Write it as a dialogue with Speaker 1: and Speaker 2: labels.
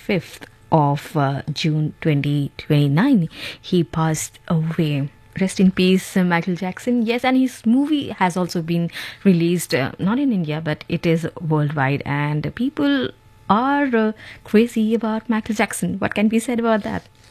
Speaker 1: 25th of June 2029. He passed away. Rest in peace, Michael Jackson. Yes, and his movie has also been released, not in India, but it is worldwide, and people are crazy about Michael Jackson. What can be said about that?